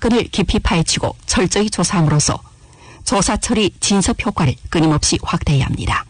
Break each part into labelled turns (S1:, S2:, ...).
S1: 사건을 깊이 파헤치고 철저히 조사함으로써 조사 처리 진섭 효과를 끊임없이 확대해야 합니다.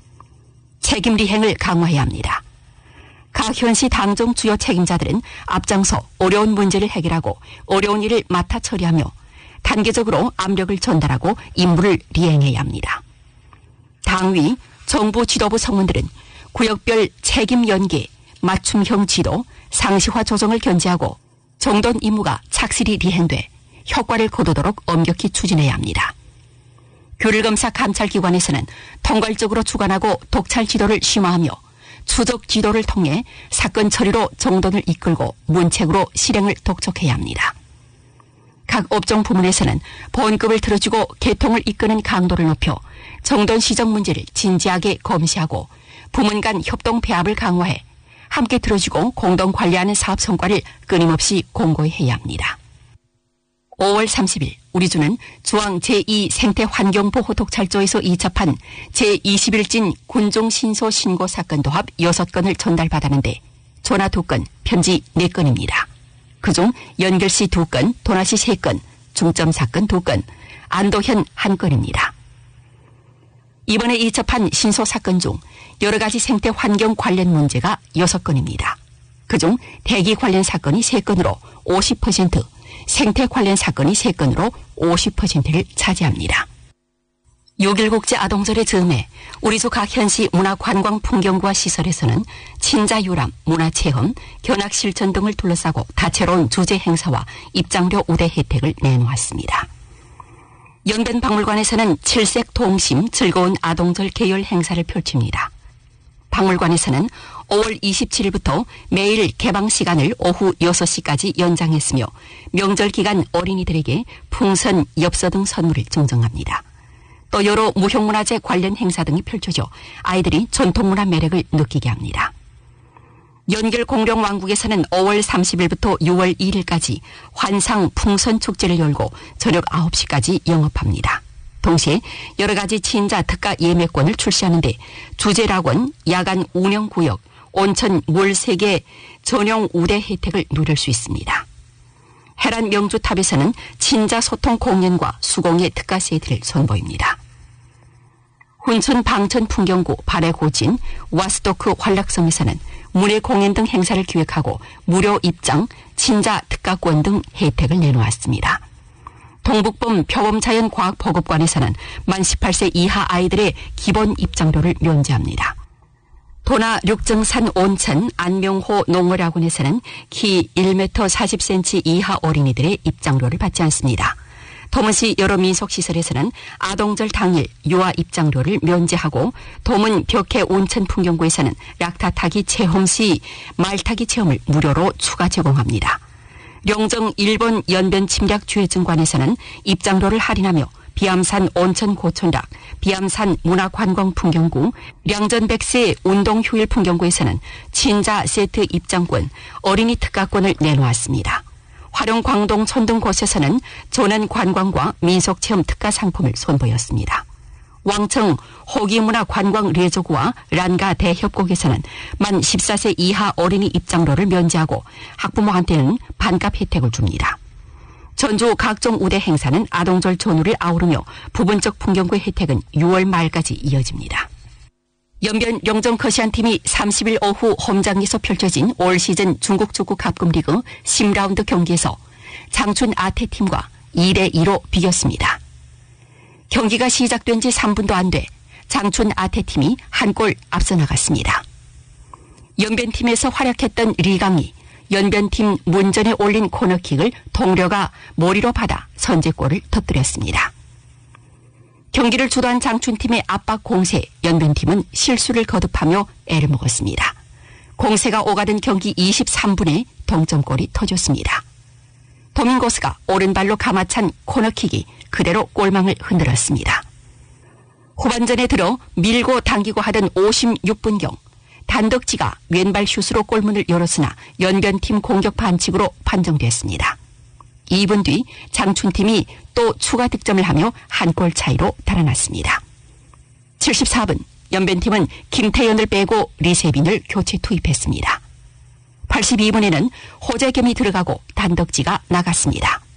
S1: 책임 리행을 강화해야 합니다. 각 현시 당정 주요 책임자들은 앞장서 어려운 문제를 해결하고 어려운 일을 맡아 처리하며 단계적으로 압력을 전달하고 임무를 리행해야 합니다. 당위, 정부 지도부 성원들은 구역별 책임 연계, 맞춤형 지도, 상시화 조정을 견지하고 정돈 임무가 착실히 리행돼 효과를 거두도록 엄격히 추진해야 합니다. 규율검사 감찰기관에서는 통괄적으로 주관하고 독찰 지도를 심화하며 추적 지도를 통해 사건 처리로 정돈을 이끌고 문책으로 실행을 독촉해야 합니다. 각 업종 부문에서는 본급을 들어주고 개통을 이끄는 강도를 높여 정돈 시정 문제를 진지하게 검시하고 부문 간 협동 배합을 강화해 함께 들어주고 공동 관리하는 사업 성과를 끊임없이 공고히 해야 합니다. 5월 30일 우리주는 중앙 제2생태환경보호 독찰조에서 이첩한 제21진 군종신소 신고 사건 도합 6건을 전달받았는데 전화 2건, 편지 4건입니다. 그중 연결시 2건, 도나시 3건, 중점 사건 2건, 안도현 1건입니다. 이번에 이첩한 신소 사건 중 여러 가지 생태 환경 관련 문제가 6건입니다. 그중 대기 관련 사건이 3건으로 50%, 생태 관련 사건이 3건으로 50%를 차지합니다. 6.1 국제 아동절의 즈음에 우리주 각 현시 문화관광풍경구와 시설에서는 친자유람, 문화체험, 견학실천 등을 둘러싸고 다채로운 주제 행사와 입장료 우대 혜택을 내놓았습니다. 연변박물관에서는 칠색 동심 즐거운 아동절 계열 행사를 펼칩니다. 박물관에서는 5월 27일부터 매일 개방 시간을 오후 6시까지 연장했으며 명절 기간 어린이들에게 풍선, 엽서 등 선물을 증정합니다. 또 여러 무형문화재 관련 행사 등이 펼쳐져 아이들이 전통문화 매력을 느끼게 합니다. 연결 공룡왕국에서는 5월 30일부터 6월 2일까지 환상 풍선 축제를 열고 저녁 9시까지 영업합니다. 동시에 여러 가지 친자 특가 예매권을 출시하는데 주제락원, 야간 운영구역, 온천 물세계 전용 우대 혜택을 누릴 수 있습니다. 해란 명주탑에서는 친자 소통 공연과 수공예 특가 세트를 선보입니다. 훈천 방천 풍경구 발해고진 와스도크 환락섬에서는 문예 공연 등 행사를 기획하고 무료 입장, 친자 특가권 등 혜택을 내놓았습니다. 동북범 표범자연과학보급관에서는 만 18세 이하 아이들의 기본 입장료를 면제합니다. 도나 륙정산 온천 안명호 농어학원에서는 키 1m 40cm 이하 어린이들의 입장료를 받지 않습니다. 도문시 여러 민속시설에서는 아동절 당일 유아 입장료를 면제하고 도문 벽해 온천 풍경구에서는 락타 타기 체험 시 말타기 체험을 무료로 추가 제공합니다. 령정 일본 연변 침략 주해증관에서는 입장료를 할인하며 비암산 온천 고촌락, 비암산 문화관광풍경구, 량전백세 운동휴일 풍경구에서는 친자 세트 입장권, 어린이 특가권을 내놓았습니다. 화룡 광동 촌 등 곳에서는 조난 관광과 민속체험 특가 상품을 선보였습니다. 왕청 호기문화관광 레저구와 란가 대협곡에서는 만 14세 이하 어린이 입장료를 면제하고 학부모한테는 반값 혜택을 줍니다. 전주 각종 우대 행사는 아동절 전후를 아우르며 부분적 풍경구의 혜택은 6월 말까지 이어집니다. 연변 영정커시안팀이 30일 오후 홈장에서 펼쳐진 올 시즌 중국 축구 갑금리그 10라운드 경기에서 장춘 아태팀과 2대2로 비겼습니다. 경기가 시작된 지 3분도 안 돼 장춘 아태팀이 한 골 앞서 나갔습니다. 연변팀에서 활약했던 리강이 연변팀 문전에 올린 코너킥을 동료가 머리로 받아 선제골을 터뜨렸습니다. 경기를 주도한 장춘팀의 압박 공세에 연변팀은 실수를 거듭하며 애를 먹었습니다. 공세가 오가던 경기 23분에 동점골이 터졌습니다. 도밍고스가 오른발로 감아찬 코너킥이 그대로 골망을 흔들었습니다. 후반전에 들어 밀고 당기고 하던 56분경 단덕지가 왼발 슛으로 골문을 열었으나 연변팀 공격 반칙으로 판정됐습니다. 2분 뒤 장춘팀이 또 추가 득점을 하며 한 골 차이로 달아났습니다. 74분 연변팀은 김태현을 빼고 리세빈을 교체 투입했습니다. 82분에는 호재겸이 들어가고 단덕지가 나갔습니다.